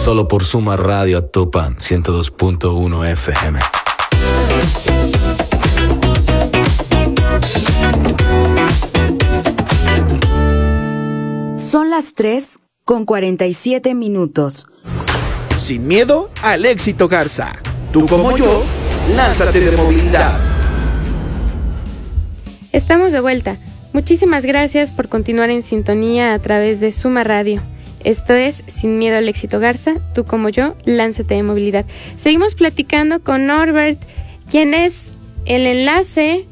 Solo por Suma Radio a Topan 102.1 FM. Son las 3:47. Sin miedo al éxito, Garza. Tú como yo, lánzate de movilidad. Estamos de vuelta. Muchísimas gracias por continuar en sintonía a través de Suma Radio. Esto es Sin Miedo al Éxito, Garza. Tú como yo, lánzate de movilidad. Seguimos platicando con Norbert, quien es el enlace,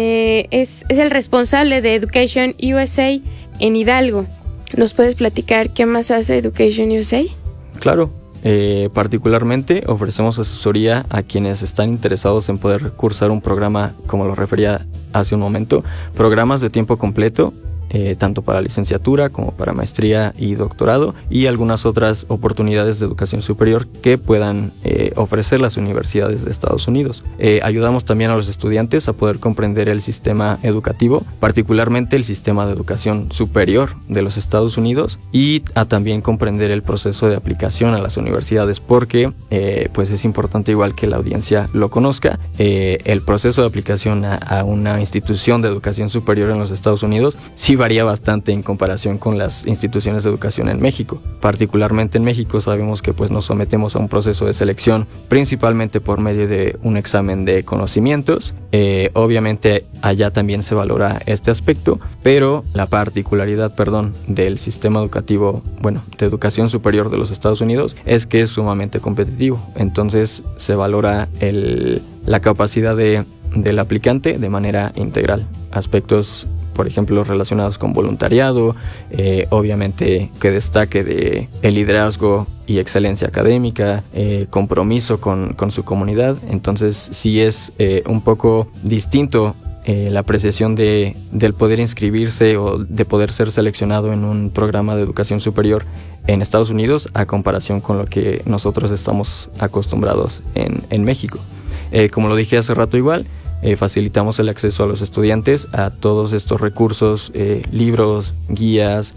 es el responsable de Education USA en Hidalgo. ¿Nos puedes platicar qué más hace Education USA? Claro. Particularmente ofrecemos asesoría a quienes están interesados en poder cursar un programa, como lo refería hace un momento, programas de tiempo completo, tanto para licenciatura como para maestría y doctorado, y algunas otras oportunidades de educación superior que puedan ofrecer las universidades de Estados Unidos. Ayudamos también a los estudiantes a poder comprender el sistema educativo, particularmente el sistema de educación superior de los Estados Unidos, y a también comprender el proceso de aplicación a las universidades, porque pues es importante, igual que la audiencia lo conozca, el proceso de aplicación a una institución de educación superior en los Estados Unidos sí varía bastante en comparación con las instituciones de educación en México. Particularmente en México sabemos que pues nos sometemos a un proceso de selección principalmente por medio de un examen de conocimientos. Obviamente allá también se valora este aspecto, pero la particularidad, del sistema educativo, de educación superior de los Estados Unidos es que es sumamente competitivo. Entonces se valora la capacidad del aplicante de manera integral. Aspectos, por ejemplo, relacionados con voluntariado, obviamente que destaque de el liderazgo y excelencia académica, compromiso con su comunidad. Entonces sí es un poco distinto la apreciación del poder inscribirse o de poder ser seleccionado en un programa de educación superior en Estados Unidos a comparación con lo que nosotros estamos acostumbrados en México. Como lo dije hace rato igual, facilitamos el acceso a los estudiantes a todos estos recursos, libros, guías,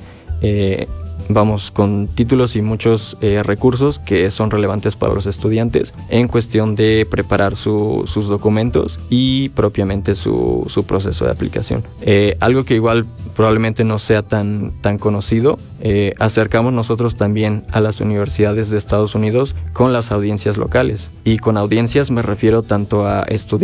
vamos con títulos y muchos recursos que son relevantes para los estudiantes en cuestión de preparar sus documentos y propiamente su proceso de aplicación. Algo que igual probablemente no sea tan conocido, acercamos nosotros también a las universidades de Estados Unidos con las audiencias locales, y con audiencias me refiero tanto a estudiantes